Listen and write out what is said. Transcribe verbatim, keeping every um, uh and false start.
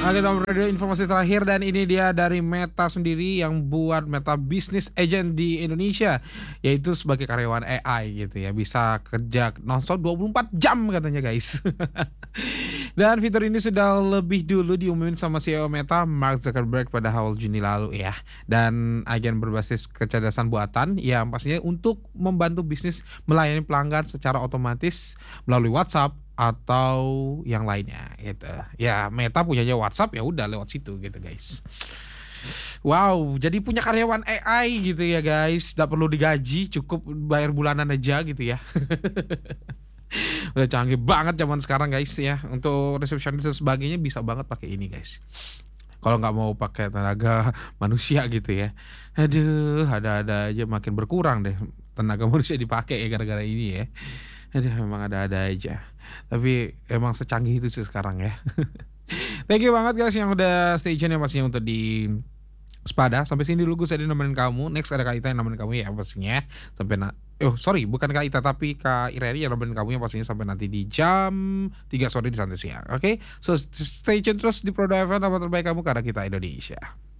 Oke, Tom Radio informasi terakhir dan ini dia dari Meta sendiri yang buat Meta Business Agent di Indonesia, yaitu sebagai karyawan A I gitu ya, bisa kerja nonstop dua puluh empat jam katanya guys. Dan fitur ini sudah lebih dulu diumumin sama C E O Meta Mark Zuckerberg pada awal Juni lalu ya. Dan agen berbasis kecerdasan buatan yang pastinya untuk membantu bisnis melayani pelanggan secara otomatis melalui WhatsApp atau yang lainnya gitu. Ya Meta punyanya WhatsApp, ya udah lewat situ gitu guys. Wow, jadi punya karyawan A I gitu ya guys, nggak perlu digaji, cukup bayar bulanan aja gitu ya. Udah canggih banget zaman sekarang guys ya. Untuk resepsionis dan sebagainya bisa banget pakai ini guys. Kalau nggak mau pakai tenaga manusia gitu ya. Aduh, ada-ada aja makin berkurang deh tenaga manusia dipakai ya gara-gara ini ya. Aduh, memang ada-ada aja. Tapi emang secanggih itu sih sekarang ya. Thank you banget guys yang udah stay tune ya pastinya untuk di Sepada. Sampai sini dulu gue saya nemenin kamu. Next ada Kak Ita yang nemenin kamu ya pastinya. Sampai na Oh sorry, bukan Kak Ita tapi Kak Ireri yang nemenin kamu yang pastinya sampai nanti di jam tiga sore di Santai Siang. Oke, okay? So stay tune terus di Prodo F M, tempat terbaik kamu karena kita Indonesia.